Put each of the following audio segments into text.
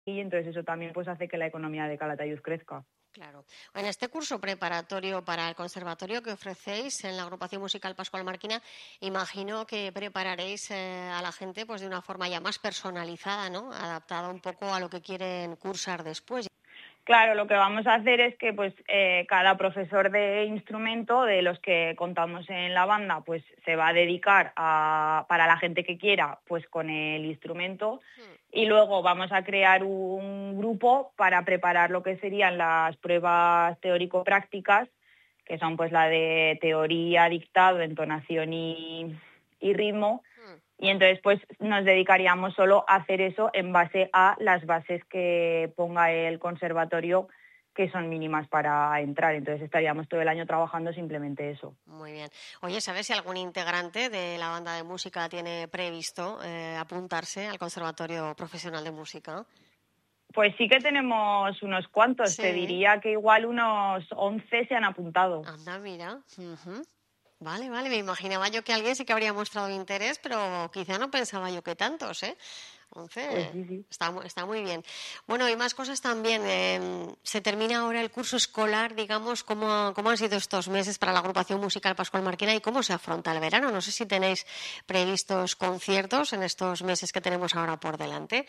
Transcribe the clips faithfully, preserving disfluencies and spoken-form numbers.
y entonces eso también pues hace que la economía de Calatayud crezca. Claro. En este curso preparatorio para el conservatorio que ofrecéis en la agrupación musical Pascual Marquina, imagino que prepararéis eh, a la gente pues de una forma ya más personalizada, ¿no? Adaptada un poco a lo que quieren cursar después. Claro, lo que vamos a hacer es que pues eh, cada profesor de instrumento de los que contamos en la banda pues se va a dedicar a, para la gente que quiera, pues con el instrumento, y luego vamos a crear un grupo para preparar lo que serían las pruebas teórico-prácticas, que son pues la de teoría, dictado, entonación y, y ritmo. Y entonces pues nos dedicaríamos solo a hacer eso en base a las bases que ponga el conservatorio, que son mínimas para entrar. Entonces estaríamos todo el año trabajando simplemente eso. Muy bien. Oye, ¿sabes si algún integrante de la banda de música tiene previsto eh, apuntarse al Conservatorio Profesional de Música? Pues sí que tenemos unos cuantos. Sí. Te diría que igual unos once se han apuntado. Anda, mira. Uh-huh. Vale, vale, me imaginaba yo que alguien sí que habría mostrado interés, pero quizá no pensaba yo que tantos, ¿eh? once, Pues sí, sí. Está, está muy bien. Bueno, y más cosas también. Eh, se termina ahora el curso escolar, digamos, ¿cómo, ¿cómo han sido estos meses para la agrupación musical Pascual Marquina y cómo se afronta el verano? No sé si tenéis previstos conciertos en estos meses que tenemos ahora por delante.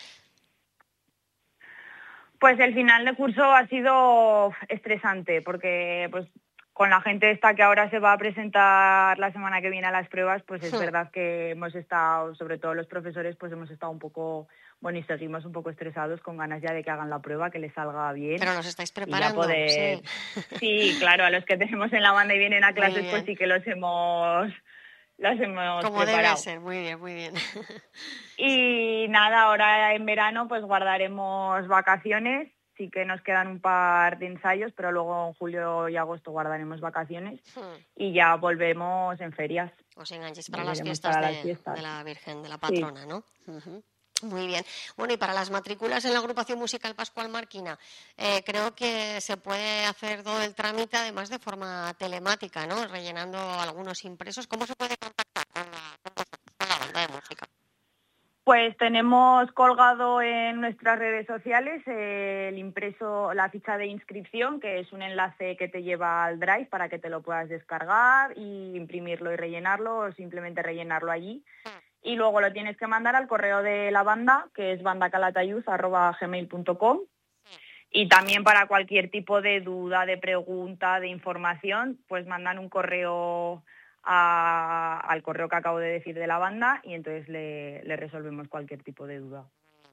Pues el final de curso ha sido estresante porque pues con la gente esta que ahora se va a presentar la semana que viene a las pruebas, pues es verdad que hemos estado, sobre todo los profesores, pues hemos estado un poco, bueno, y seguimos un poco estresados, con ganas ya de que hagan la prueba, que les salga bien. Pero los estáis preparando, y ya poder... sí. Sí, claro, a los que tenemos en la banda y vienen a clases, pues sí que los hemos, los hemos Como preparado. Debe ser, muy bien, muy bien. Y nada, ahora en verano pues guardaremos vacaciones. Sí que nos quedan un par de ensayos, pero luego en julio y agosto guardaremos vacaciones y ya volvemos en ferias. Os enganchéis para las fiestas, para de, las fiestas de la Virgen, de la patrona, sí. ¿no? Uh-huh. Muy bien. Bueno, y para las matrículas en la agrupación musical Pascual Marquina, eh, creo que se puede hacer todo el trámite además de forma telemática, ¿no? Rellenando algunos impresos. ¿Cómo se puede contactar con la, con la banda de música? Pues tenemos colgado en nuestras redes sociales el impreso, la ficha de inscripción, que es un enlace que te lleva al Drive para que te lo puedas descargar y imprimirlo y rellenarlo, o simplemente rellenarlo allí. Y luego lo tienes que mandar al correo de la banda, que es bandacalatayud arroba gmail punto com. Y también para cualquier tipo de duda, de pregunta, de información, pues mandan un correo A, al correo que acabo de decir de la banda y entonces le, le resolvemos cualquier tipo de duda.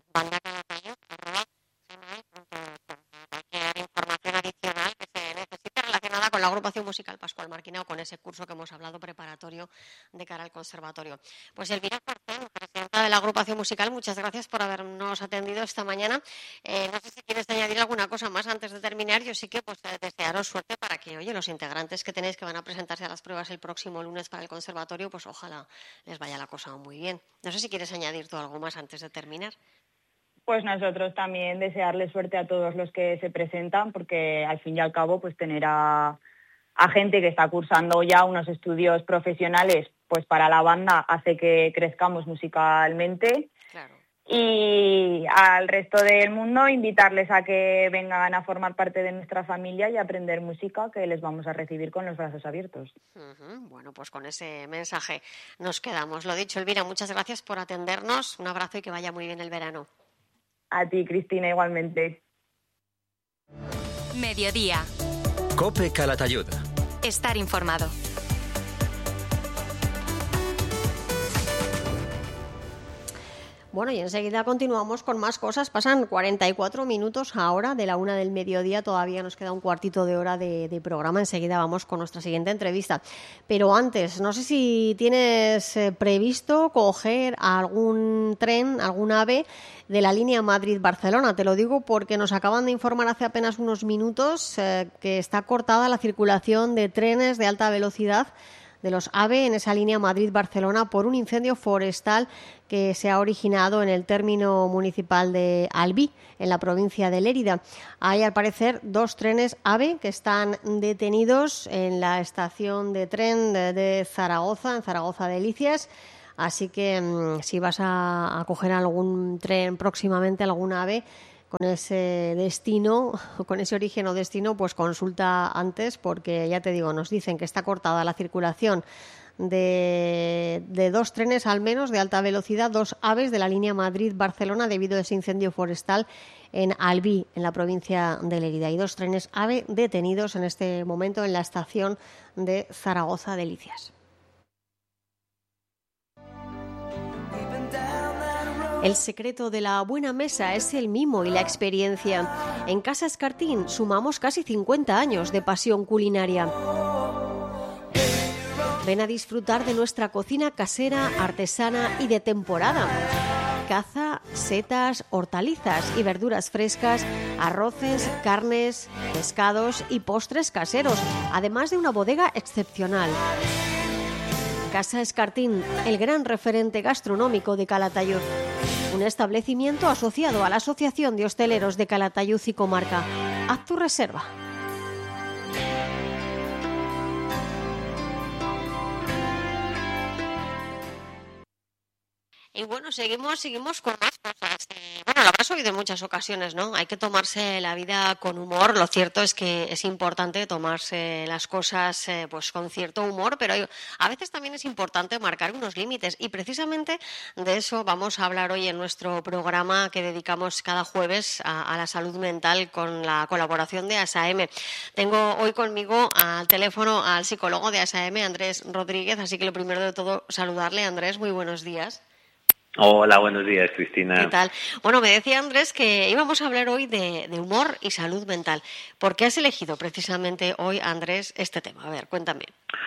Cualquier información adicional que se necesite relacionada con la agrupación musical Pascual Marquina o con ese curso que hemos hablado preparatorio de cara al conservatorio. Pues Elvira Cortés, presidenta de la agrupación musical, muchas gracias por habernos atendido esta mañana. Eh, no sé si quieres añadir alguna cosa más antes de terminar. Yo sí que pues desearos suerte para que, oye, los integrantes que tenéis que van a presentarse a las pruebas el próximo lunes para el conservatorio, pues ojalá les vaya la cosa muy bien. No sé si quieres añadir tú algo más antes de terminar. Pues nosotros también desearle suerte a todos los que se presentan, porque al fin y al cabo pues tener a, a gente que está cursando ya unos estudios profesionales pues para la banda hace que crezcamos musicalmente. Claro. Y al resto del mundo invitarles a que vengan a formar parte de nuestra familia y aprender música, que les vamos a recibir con los brazos abiertos. Uh-huh. Bueno, pues con ese mensaje nos quedamos. Lo dicho, Elvira, muchas gracias por atendernos. Un abrazo y que vaya muy bien el verano. A ti, Cristina, igualmente. Mediodía. COPE Calatayud. Estar informado. Bueno, y enseguida continuamos con más cosas. Pasan cuarenta y cuatro minutos ahora de la una del mediodía. Todavía nos queda un cuartito de hora de, de programa. Enseguida vamos con nuestra siguiente entrevista. Pero antes, no sé si tienes eh, previsto coger algún tren, algún AVE de la línea Madrid-Barcelona. Te lo digo porque nos acaban de informar hace apenas unos minutos eh, que está cortada la circulación de trenes de alta velocidad de los AVE en esa línea Madrid-Barcelona por un incendio forestal que se ha originado en el término municipal de Albi, en la provincia de Lérida. Hay, al parecer, dos trenes AVE que están detenidos en la estación de tren de, de Zaragoza, en Zaragoza Delicias. Así que mmm, si vas a, a coger algún tren próximamente, algún AVE, con ese destino, con ese origen o destino, pues consulta antes, porque ya te digo, nos dicen que está cortada la circulación de, de dos trenes al menos de alta velocidad, dos AVEs de la línea Madrid-Barcelona debido a ese incendio forestal en Albi, en la provincia de Lérida. Y dos trenes AVE detenidos en este momento en la estación de Zaragoza Delicias. El secreto de la buena mesa es el mimo y la experiencia. En Casa Escartín sumamos casi cincuenta años de pasión culinaria. Ven a disfrutar de nuestra cocina casera, artesana y de temporada. Caza, setas, hortalizas y verduras frescas, arroces, carnes, pescados y postres caseros, además de una bodega excepcional. Casa Escartín, el gran referente gastronómico de Calatayud. Un establecimiento asociado a la Asociación de Hosteleros de Calatayud y Comarca. Haz tu reserva. Y bueno, seguimos, seguimos con más cosas. Eh, bueno, lo habrás oído en muchas ocasiones, ¿no? Hay que tomarse la vida con humor. Lo cierto es que es importante tomarse las cosas eh, pues con cierto humor, pero hay, a veces también es importante marcar unos límites. Y precisamente de eso vamos a hablar hoy en nuestro programa que dedicamos cada jueves a, a la salud mental con la colaboración de A S A M. Tengo hoy conmigo al teléfono al psicólogo de A S A M, Andrés Rodríguez, así que lo primero de todo, saludarle. Andrés, muy buenos días. Hola, buenos días, Cristina. ¿Qué tal? Bueno, me decía Andrés que íbamos a hablar hoy de, de humor y salud mental. ¿Por qué has elegido precisamente hoy, Andrés, este tema? A ver, cuéntame.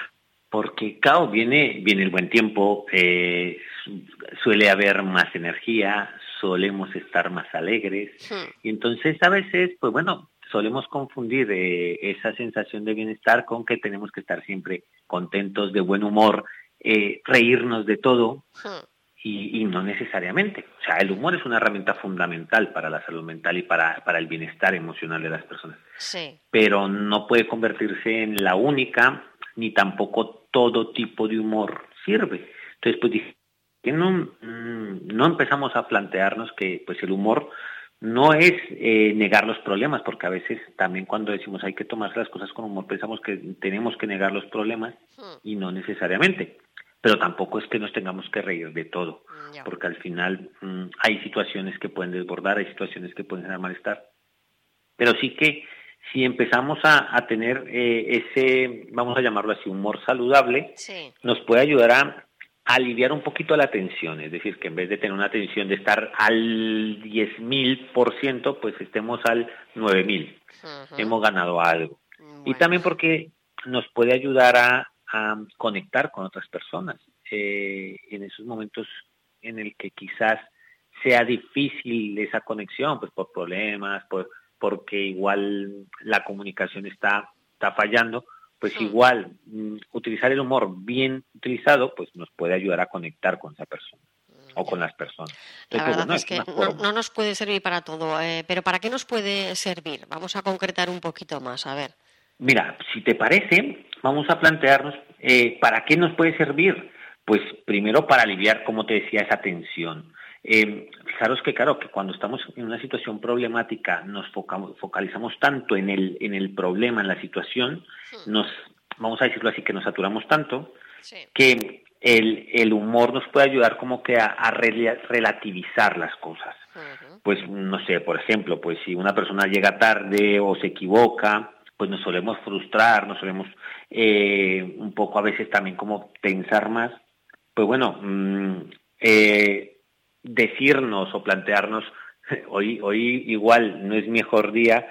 Porque, claro, viene, viene el buen tiempo, eh, suele haber más energía, solemos estar más alegres. Hmm. Y entonces, a veces, pues bueno, solemos confundir eh, esa sensación de bienestar con que tenemos que estar siempre contentos, de buen humor, eh, reírnos de todo. Hmm. Y, y no necesariamente. O sea, el humor es una herramienta fundamental para la salud mental y para, para el bienestar emocional de las personas. Sí. Pero no puede convertirse en la única, ni tampoco todo tipo de humor sirve. Entonces, pues dije, que no, no empezamos a plantearnos que pues el humor no es eh, negar los problemas, porque a veces también cuando decimos hay que tomarse las cosas con humor, pensamos que tenemos que negar los problemas, hmm. y no necesariamente. Pero tampoco es que nos tengamos que reír de todo, yeah. porque al final mmm, hay situaciones que pueden desbordar, hay situaciones que pueden generar malestar. Pero sí que si empezamos a, a tener eh, ese, vamos a llamarlo así, humor saludable, sí. nos puede ayudar a, a aliviar un poquito la tensión. Es decir, que en vez de tener una tensión de estar al diez mil por ciento, pues estemos al nueve mil. Uh-huh. Hemos ganado algo. Bueno. Y también porque nos puede ayudar a a conectar con otras personas eh, en esos momentos en el que quizás sea difícil esa conexión, pues por problemas, por, porque igual la comunicación está, está fallando, pues sí. igual mm, utilizar el humor bien utilizado pues nos puede ayudar a conectar con esa persona o con las personas. Entonces, la verdad pues, bueno, es que no, no nos puede servir para todo, eh, pero ¿para qué nos puede servir? Vamos a concretar un poquito más, a ver. Mira, si te parece, vamos a plantearnos eh, ¿para qué nos puede servir? Pues primero para aliviar, como te decía, esa tensión. Eh, fijaros que claro, que cuando estamos en una situación problemática nos focamos, focalizamos tanto en el, en el problema, en la situación, sí. nos, vamos a decirlo así, que nos saturamos tanto, sí. que el, el humor nos puede ayudar como que a, a re, relativizar las cosas. Uh-huh. Pues no sé, por ejemplo, pues si una persona llega tarde o se equivoca, pues nos solemos frustrar, nos solemos eh, un poco a veces también como pensar más, pues bueno, mmm, eh, decirnos o plantearnos, hoy, hoy igual no es mi mejor día,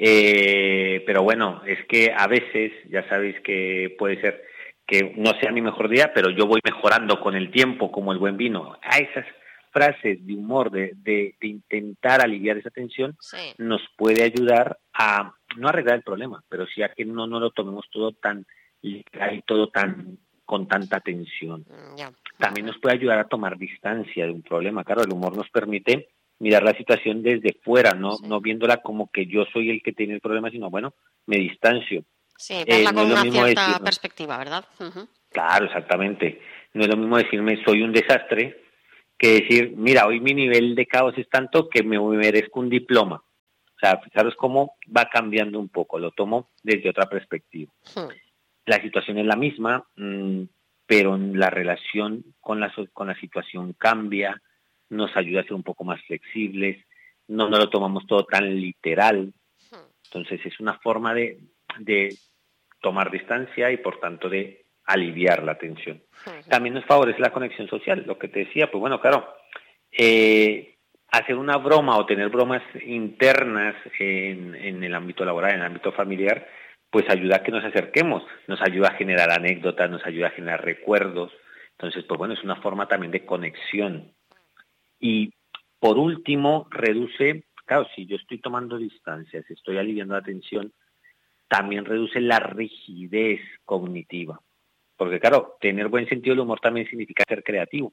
eh, pero bueno, es que a veces, ya sabéis que puede ser que no sea mi mejor día, pero yo voy mejorando con el tiempo como el buen vino. A esas frases de humor, de, de, de intentar aliviar esa tensión, sí. nos puede ayudar a no arreglar el problema, pero sí a que no, no lo tomemos todo tan y todo tan con tanta tensión. Yeah. También nos puede ayudar a tomar distancia de un problema. Claro, el humor nos permite mirar la situación desde fuera, no, sí. no viéndola como que yo soy el que tiene el problema, sino bueno, me distancio. Sí, verla eh, no con una cierta decir, perspectiva, ¿verdad? Uh-huh. Claro, exactamente. No es lo mismo decirme soy un desastre que decir, mira, hoy mi nivel de caos es tanto que me merezco un diploma. O sea, fijaros cómo va cambiando un poco, lo tomo desde otra perspectiva. Sí. La situación es la misma, mmm, pero la relación con la, con la situación cambia, nos ayuda a ser un poco más flexibles, no nos lo tomamos todo tan literal. Entonces es una forma de, de tomar distancia y por tanto de aliviar la tensión. También nos favorece la conexión social, lo que te decía, pues bueno, claro, eh, hacer una broma o tener bromas internas en, en el ámbito laboral, en el ámbito familiar, pues ayuda a que nos acerquemos, nos ayuda a generar anécdotas, nos ayuda a generar recuerdos. Entonces, pues bueno, es una forma también de conexión. Y por último, reduce, claro, si yo estoy tomando distancias, estoy aliviando la tensión, también reduce la rigidez cognitiva. Porque claro, tener buen sentido del humor también significa ser creativo.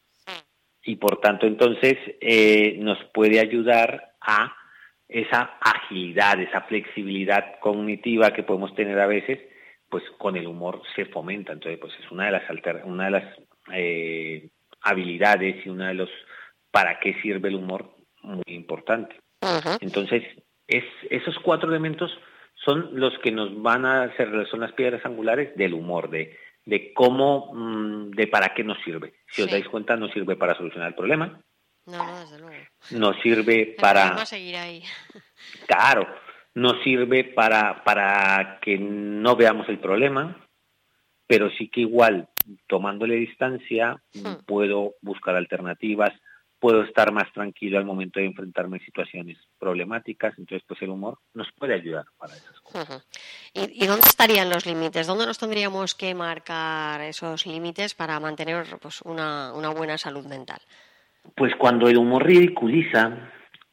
Y por tanto, entonces, eh, nos puede ayudar a esa agilidad, esa flexibilidad cognitiva que podemos tener a veces, pues con el humor se fomenta. Entonces, pues es una de las alter, una de las eh, habilidades y una de los para qué sirve el humor muy importante. Uh-huh. Entonces, es, esos cuatro elementos son los que nos van a hacer, son las piedras angulares del humor, de, de cómo, de para qué nos sirve. Si sí. os dais cuenta, nos sirve para solucionar el problema. No, no, desde luego. Nos sirve el para... problema seguir ahí. Claro, nos sirve para, para que no veamos el problema, pero sí que igual, tomándole distancia, hmm. puedo buscar alternativas, puedo estar más tranquilo al momento de enfrentarme a situaciones problemáticas, entonces pues el humor nos puede ayudar para esas cosas. Uh-huh. ¿Y, ¿Y dónde estarían los límites? ¿Dónde nos tendríamos que marcar esos límites para mantener pues una, una buena salud mental? Pues cuando el humor ridiculiza,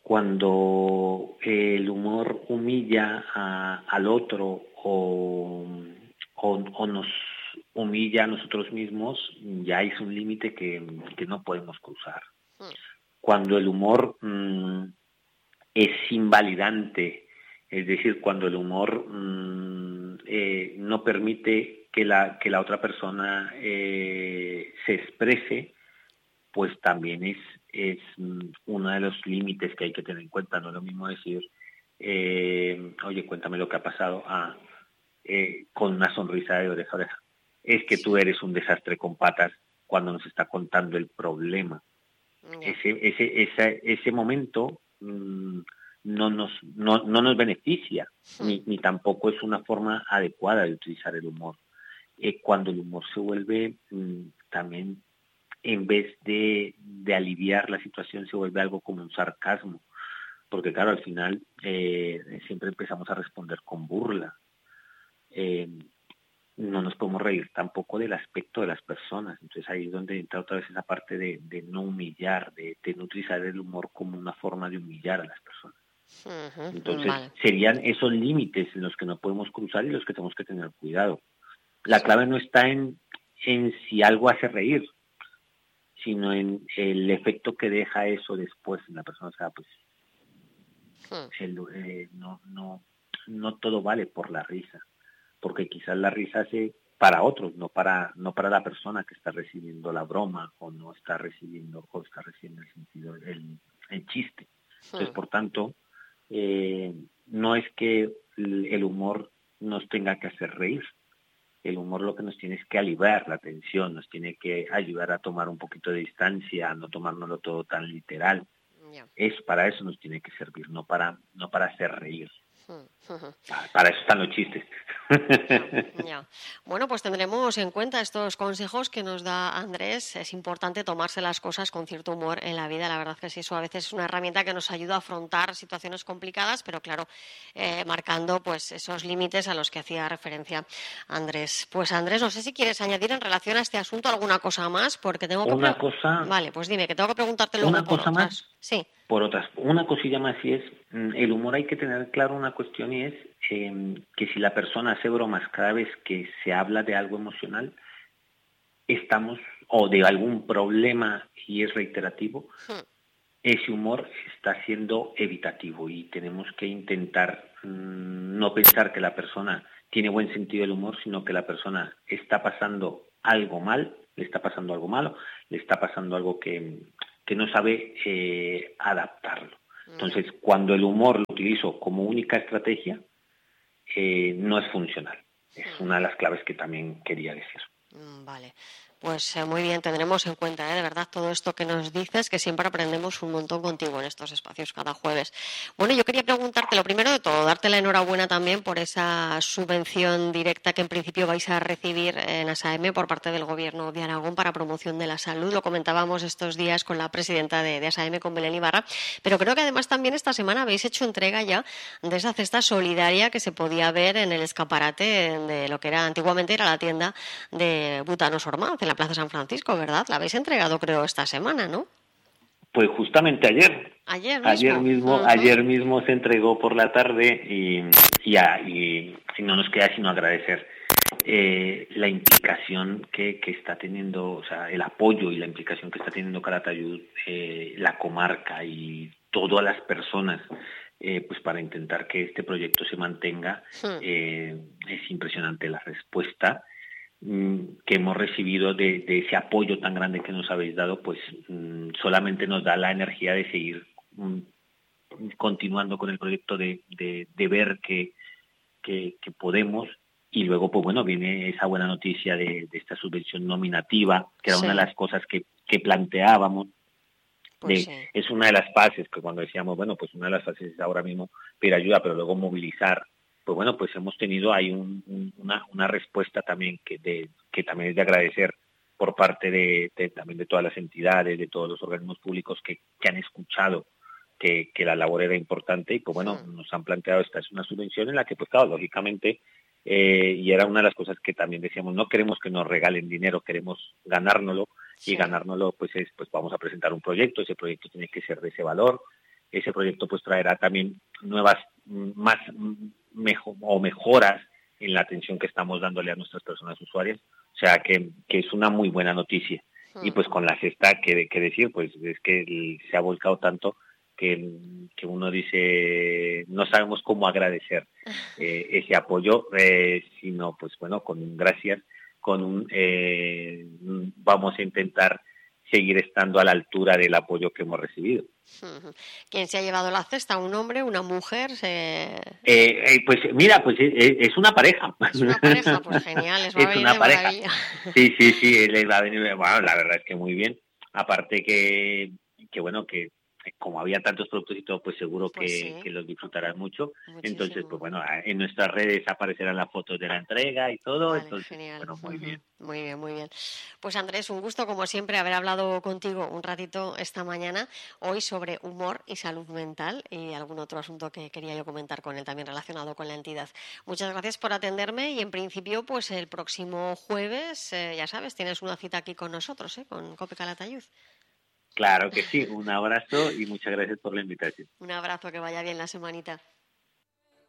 cuando el humor humilla a, al otro o, o, o nos humilla a nosotros mismos, ya es un límite que, que no podemos cruzar. Cuando el humor mmm, es invalidante, es decir, cuando el humor mmm, eh, no permite que la, que la otra persona eh, se exprese, pues también es, es uno de los límites que hay que tener en cuenta. No es lo mismo decir, eh, oye, cuéntame lo que ha pasado, a, eh, con una sonrisa de oreja a oreja. Es que tú eres un desastre con patas cuando nos está contando el problema. Ese, ese, ese, ese momento mmm, no, nos, no, no nos beneficia, ni, ni tampoco es una forma adecuada de utilizar el humor. Eh, cuando el humor se vuelve mmm, también, en vez de, de aliviar la situación, se vuelve algo como un sarcasmo. Porque claro, al final eh, siempre empezamos a responder con burla. Eh, no nos podemos reír tampoco del aspecto de las personas. Entonces ahí es donde entra otra vez esa parte de, de no humillar, de, de no utilizar el humor como una forma de humillar a las personas. Uh-huh, Entonces vale. serían esos límites en los que no podemos cruzar y los que tenemos que tener cuidado. La clave no está en, en si algo hace reír, sino en el efecto que deja eso después en la persona. O sea, pues uh-huh. el, eh, no, no, no todo vale por la risa, porque quizás la risa hace para otros, no para no para la persona que está recibiendo la broma o no está recibiendo o está recibiendo el sentido el, el chiste. Entonces, por tanto, eh, no es que el humor nos tenga que hacer reír. El humor lo que nos tiene es que aliviar la tensión, nos tiene que ayudar a tomar un poquito de distancia, a no tomárnoslo todo tan literal. Yeah. Es para eso nos tiene que servir, no para no para hacer reír. Uh-huh. Para eso están los chistes. Ya, ya. Bueno, pues tendremos en cuenta estos consejos que nos da Andrés. Es importante tomarse las cosas con cierto humor en la vida. La verdad que sí, eso a veces es una herramienta que nos ayuda a afrontar situaciones complicadas, pero claro, eh, marcando pues esos límites a los que hacía referencia Andrés. Pues Andrés, no sé si quieres añadir en relación a este asunto alguna cosa más, porque tengo que... Una pre- cosa... Vale, pues dime, que tengo que preguntarte luego una por cosa otras. Más. Sí. Por otras, una cosilla más y es, el humor hay que tener claro una cuestión y es eh, que si la persona hace bromas cada vez que se habla de algo emocional, estamos, o de algún problema y es reiterativo, hmm. ese humor está siendo evitativo y tenemos que intentar mmm, no pensar que la persona tiene buen sentido del humor, sino que la persona está pasando algo mal le está pasando algo malo, le está pasando algo que, que no sabe eh, adaptarlo. Entonces, cuando el humor lo utilizo como única estrategia, eh, no es funcional. Es una de las claves que también quería decir. Vale. Pues eh, muy bien, tendremos en cuenta, ¿eh? De verdad, todo esto que nos dices, que siempre aprendemos un montón contigo en estos espacios cada jueves. Bueno, yo quería preguntarte, lo primero de todo, darte la enhorabuena también por esa subvención directa que en principio vais a recibir en ASAEME por parte del Gobierno de Aragón para promoción de la salud. Lo comentábamos estos días con la presidenta de, de ASAEME, con Belén Ibarra, pero creo que además también esta semana habéis hecho entrega ya de esa cesta solidaria que se podía ver en el escaparate de lo que era antiguamente era la tienda de Butanos Ormaz, en la Plaza San Francisco, ¿verdad? La habéis entregado, creo, esta semana, ¿no? Pues justamente ayer. Ayer mismo. Ayer mismo, uh-huh. ayer mismo se entregó por la tarde y, y, y, y no nos queda sino agradecer eh, la implicación que, que está teniendo, o sea, el apoyo y la implicación que está teniendo Calatayud, eh, la comarca y todas las personas, eh, pues para intentar que este proyecto se mantenga. Sí. Eh, es impresionante la respuesta que hemos recibido de, de ese apoyo tan grande que nos habéis dado, pues mmm, solamente nos da la energía de seguir mmm, continuando con el proyecto, de, de, de ver que, que, que podemos. Y luego, pues bueno, viene esa buena noticia de, de esta subvención nominativa, que era sí. una de las cosas que, que planteábamos. Pues de, sí. Es una de las fases que cuando decíamos, bueno, pues una de las fases es ahora mismo pedir ayuda, pero luego movilizar. Pues bueno, pues hemos tenido ahí un, un, una, una respuesta también que, de, que también es de agradecer por parte de, de también de todas las entidades, de todos los organismos públicos que, que han escuchado que, que la labor era importante y pues bueno, sí. nos han planteado esta es una subvención en la que pues claro, lógicamente, eh, y era una de las cosas que también decíamos, no queremos que nos regalen dinero, queremos ganárnoslo sí. y ganárnoslo pues es, pues vamos a presentar un proyecto, ese proyecto tiene que ser de ese valor, ese proyecto pues traerá también nuevas, más mejor, o mejoras en la atención que estamos dándole a nuestras personas usuarias, o sea que, que es una muy buena noticia. Uh-huh. Y pues con la cesta, que, que decir, pues es que se ha volcado tanto que, que uno dice, no sabemos cómo agradecer eh, ese apoyo, eh, sino pues bueno, con gracias, con un, eh, vamos a intentar seguir estando a la altura del apoyo que hemos recibido. ¿Quién se ha llevado la cesta? ¿Un hombre? ¿Una mujer? ¿Se... Eh, eh, pues mira, pues eh, es una pareja. Es una pareja, pues genial, les va es a venir una de pareja. maravilla. Sí, sí, sí, les va a venir, bueno, la verdad es que muy bien. Aparte que, que bueno, que como había tantos productos y todo, pues seguro pues que, sí. que los disfrutarán mucho. Muchísimo. Entonces, pues bueno, en nuestras redes aparecerán las fotos de la entrega y todo. Vale, entonces, genial. bueno, muy uh-huh. bien. Muy bien, muy bien. Pues Andrés, un gusto como siempre haber hablado contigo un ratito esta mañana, hoy sobre humor y salud mental y algún otro asunto que quería yo comentar con él también relacionado con la entidad. Muchas gracias por atenderme y en principio pues el próximo jueves, eh, ya sabes, tienes una cita aquí con nosotros, ¿eh? Con Cope Calatayud. Claro que sí, un abrazo y muchas gracias por la invitación. Un abrazo, que vaya bien la semanita.